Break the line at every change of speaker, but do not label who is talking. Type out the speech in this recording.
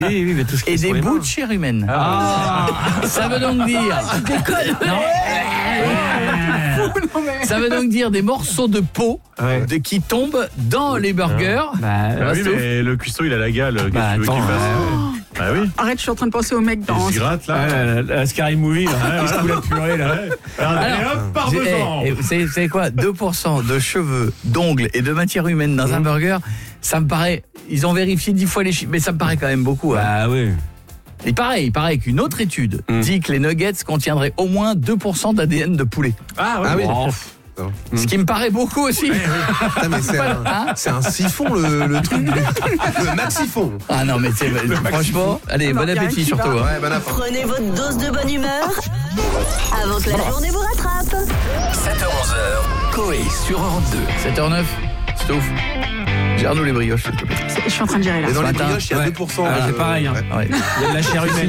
Oui, mais tout ce qui
et
est sur
des
les
bouts
mains.
de chair humaine.
Ah.
Ça veut donc dire... Ça veut donc dire des morceaux de peau qui tombent dans les burgers.
Oui, mais le cuistot, il a la gale. Qu'est-ce que tu veux qu'il fasse ? Bah oui.
Arrête, je suis en train de penser au mec dans...
Il se gratte, là.
La Scary Movie, là. Qu'est-ce que vous la purée, là.
Alors, hop, parmesan.
Vous savez quoi, 2% de cheveux, d'ongles et de matière humaine dans un burger, ça me paraît... Ils ont vérifié 10 fois les chiffres, mais ça me paraît quand même beaucoup.
Bah oui.
Il paraît qu'une autre étude dit que les nuggets contiendraient au moins 2% d'ADN de poulet.
Ah oui.
Ce qui me paraît beaucoup aussi.
Ah, mais c'est un siphon le truc le maxifon.
Ah non mais franchement, allez, bon appétit surtout.
Ouais, bon appétit.
Prenez votre dose de bonne humeur avant que la journée vous rattrape.
7h-11h, Coé sur Europe 2.
7h09, Stouff. Gère-nous les brioches, s'il te plaît.
Je suis en train de gérer là.
Et dans les
matin,
brioches, il y a 2%.
C'est pareil. Hein.
Ouais.
Il y a de la chair humaine.